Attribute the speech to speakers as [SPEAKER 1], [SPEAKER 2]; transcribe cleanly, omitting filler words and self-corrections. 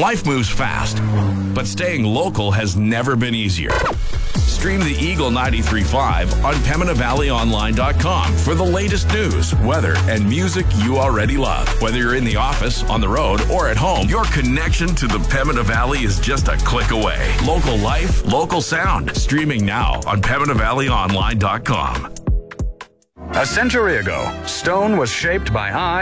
[SPEAKER 1] Life moves fast, but staying local has never been easier. Stream the Eagle 93.5 on PembinaValleyOnline.com for the latest news, weather, and music you already love. Whether you're in the office, on the road, or at home, your connection to the Pembina Valley is just a click away. Local life, local sound. Streaming now on PembinaValleyOnline.com.
[SPEAKER 2] A century ago, stone was shaped by